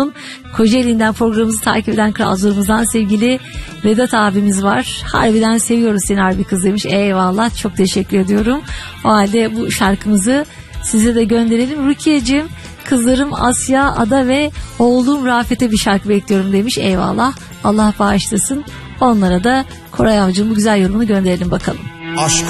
Kocaeli'nden programımızı takip eden Kralcılığımızdan sevgili Vedat abimiz var. Harbiden seviyoruz seni harbi kız demiş. Eyvallah, çok teşekkür ediyorum. O halde bu şarkımızı size de gönderelim. Rukiye'cim, kızlarım Asya, Ada ve oğlum Rafet'e bir şarkı bekliyorum demiş. Eyvallah, Allah bağışlasın. Onlara da Koray amcığım bu güzel yorumunu gönderelim bakalım. Aşk